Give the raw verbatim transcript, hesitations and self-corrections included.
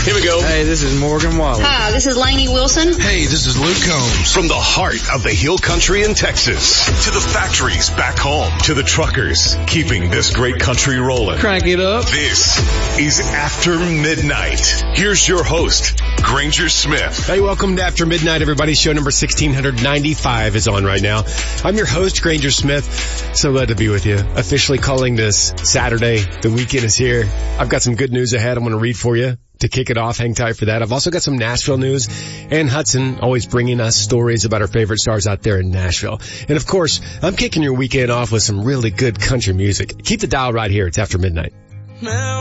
Here we go. Hey, this is Morgan Wallen. Hi, this is Lainey Wilson. Hey, this is Luke Combs. From the heart of the Hill Country in Texas to the factories back home to the truckers keeping this great country rolling. Crank it up. This is After Midnight. Here's your host, Granger Smith. Hey, welcome to After Midnight, everybody. Show number sixteen ninety-five is on right now. I'm your host, Granger Smith. So glad to be with you. Officially calling this Saturday. The weekend is here. I've got some good news ahead I'm going to read for you to kick it off. Hang tight for that. I've also got some Nashville news. Ann Hudson always bringing us stories about our favorite stars out there in Nashville. And of course, I'm kicking your weekend off with some really good country music. Keep the dial right here. It's After Midnight. Now